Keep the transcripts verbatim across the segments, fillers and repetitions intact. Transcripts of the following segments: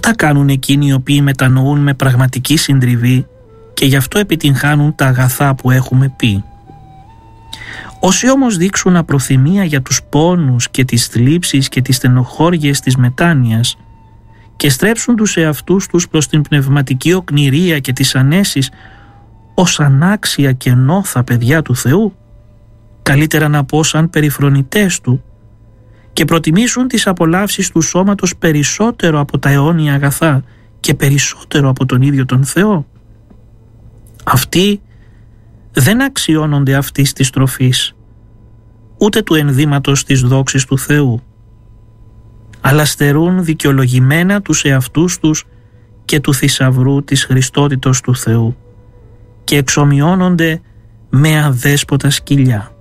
Αυτά κάνουν εκείνοι οι οποίοι μετανοούν με πραγματική συντριβή και γι' αυτό επιτυγχάνουν τα αγαθά που έχουμε πει. Όσοι όμως δείξουν απροθυμία για τους πόνους και τις θλίψεις και τις στενοχώριες της μετάνοιας και στρέψουν τους εαυτούς τους προς την πνευματική οκνηρία και τις ανέσεις ως ανάξια και νόθα παιδιά του Θεού, καλύτερα να πω σαν περιφρονητές του, και προτιμήσουν τις απολαύσεις του σώματος περισσότερο από τα αιώνια αγαθά και περισσότερο από τον ίδιο τον Θεό, αυτοί δεν αξιώνονται αυτής της τροφής, ούτε του ενδύματος της δόξης του Θεού, αλλά στερούν δικαιολογημένα τους εαυτούς τους και του θησαυρού της Χριστότητος του Θεού και εξομοιώνονται με αδέσποτα σκυλιά.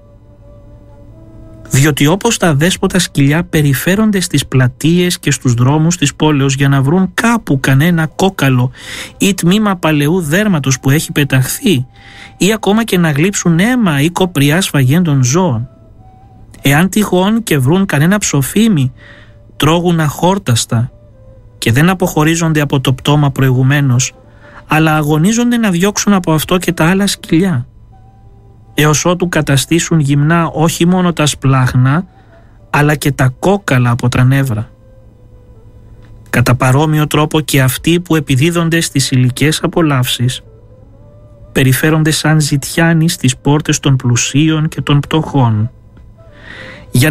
Διότι όπως τα αδέσποτα σκυλιά περιφέρονται στις πλατείες και στους δρόμους της πόλεως για να βρουν κάπου κανένα κόκαλο ή τμήμα παλαιού δέρματος που έχει πεταχθεί ή ακόμα και να γλύψουν αίμα ή κοπριά σφαγέντων ζώων, εάν τυχόν και βρουν κανένα ψοφίμι, τρώγουν αχόρταστα και δεν αποχωρίζονται από το πτώμα προηγουμένως, αλλά αγωνίζονται να διώξουν από αυτό και τα άλλα σκυλιά, έως ότου καταστήσουν γυμνά όχι μόνο τα σπλάχνα, αλλά και τα κόκαλα από τα νεύρα. Κατά παρόμοιο τρόπο και αυτοί που επιδίδονται στις υλικές απολαύσεις περιφέρονται σαν ζητιάνοι στις πόρτες των πλουσίων και των πτωχών,